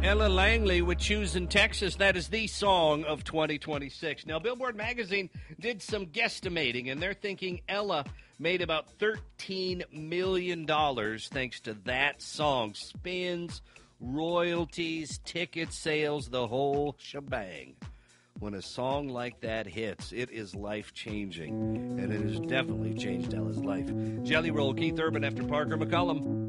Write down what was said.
Ella Langley with Choosing Texas. That is the song of 2026. Now, Billboard Magazine did some guesstimating, and they're thinking Ella made about $13 million thanks to that song. Spins, royalties, ticket sales, the whole shebang. When a song like that hits, it is life-changing, and it has definitely changed Ella's life. Jelly Roll, Keith Urban after Parker McCullum.